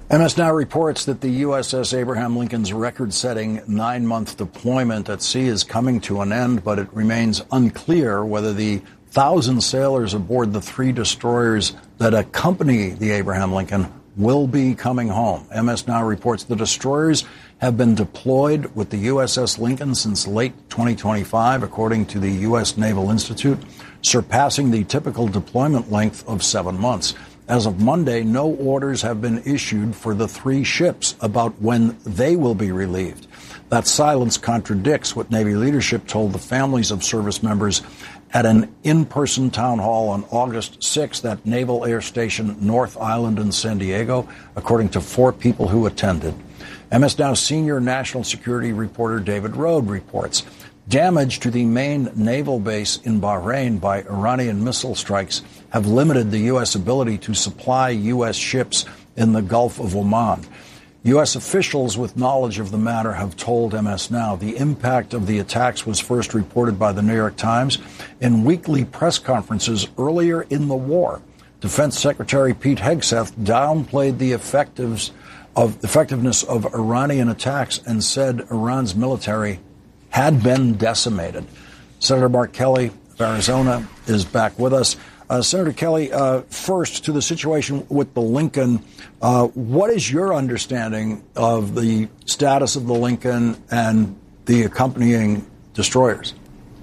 MS Now reports that the USS Abraham Lincoln's record-setting 9-month deployment at sea is coming to an end, but it remains unclear whether the 1,000 sailors aboard the 3 destroyers that accompany the Abraham Lincoln will be coming home. MS Now reports the destroyers have been deployed with the USS Lincoln since late 2025, according to the U.S. Naval Institute, surpassing the typical deployment length of 7 months. As of Monday, no orders have been issued for the 3 ships about when they will be relieved. That silence contradicts what Navy leadership told the families of service members at an in-person town hall on August 6th at Naval Air Station North Island in San Diego, according to 4 people who attended. MS Now senior national security reporter David Rode reports damage to the main naval base in Bahrain by Iranian missile strikes have limited the U.S. ability to supply U.S. ships in the Gulf of Oman. U.S. officials with knowledge of the matter have told MS Now the impact of the attacks was first reported by the New York Times in weekly press conferences earlier in the war. Defense Secretary Pete Hegseth downplayed the effectiveness of Iranian attacks and said Iran's military had been decimated. Senator Mark Kelly of Arizona is back with us. Senator Kelly, first to the situation with the Lincoln. What is your understanding of the status of the Lincoln and the accompanying destroyers?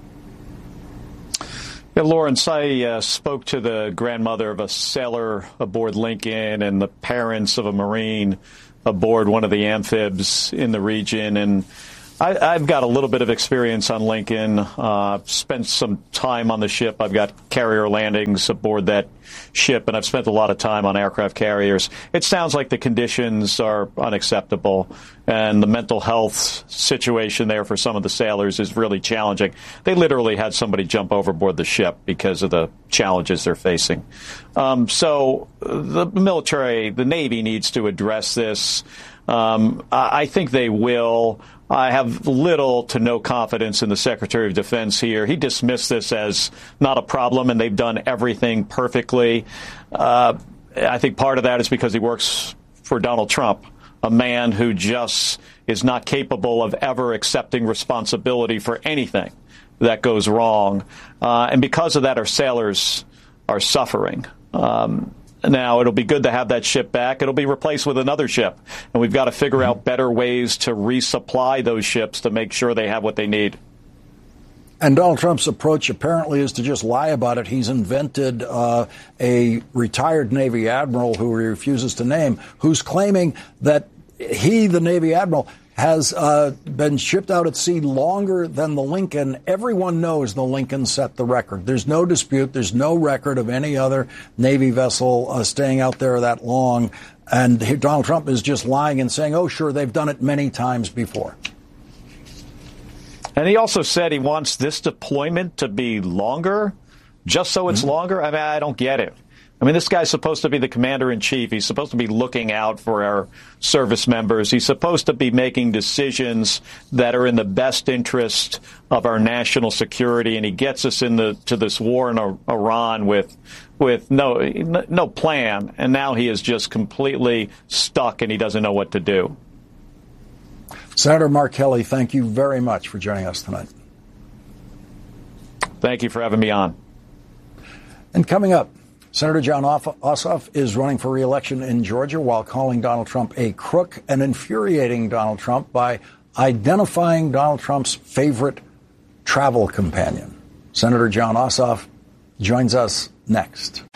Yeah, Lawrence, I spoke to the grandmother of a sailor aboard Lincoln and the parents of a Marine aboard one of the amphibs in the region, and I've got a little bit of experience on Lincoln, spent some time on the ship. I've got carrier landings aboard that ship, and I've spent a lot of time on aircraft carriers. It sounds like the conditions are unacceptable, and the mental health situation there for some of the sailors is really challenging. They literally had somebody jump overboard the ship because of the challenges they're facing. So the military, the Navy needs to address this. I think they will. I have little to no confidence in the Secretary of Defense here. He dismissed this as not a problem, and they've done everything perfectly. I think part of that is because he works for Donald Trump, a man who just is not capable of ever accepting responsibility for anything that goes wrong. And because of that, our sailors are suffering. Now, it'll be good to have that ship back. It'll be replaced with another ship. And we've got to figure out better ways to resupply those ships to make sure they have what they need. And Donald Trump's approach apparently is to just lie about it. He's invented a retired Navy admiral who he refuses to name, who's claiming that he, the Navy admiral, has been shipped out at sea longer than the Lincoln. Everyone knows the Lincoln set the record. There's no dispute. There's no record of any other Navy vessel staying out there that long. And Donald Trump is just lying and saying, oh, sure, they've done it many times before. And he also said he wants this deployment to be longer, just so it's longer. I mean, I don't get it. I mean, this guy's supposed to be the commander-in-chief. He's supposed to be looking out for our service members. He's supposed to be making decisions that are in the best interest of our national security, and he gets us into this war in Iran with no plan, and now he is just completely stuck, and he doesn't know what to do. Senator Mark Kelly, thank you very much for joining us tonight. Thank you for having me on. And coming up, Senator Jon Ossoff is running for re-election in Georgia while calling Donald Trump a crook and infuriating Donald Trump by identifying Donald Trump's favorite travel companion. Senator Jon Ossoff joins us next.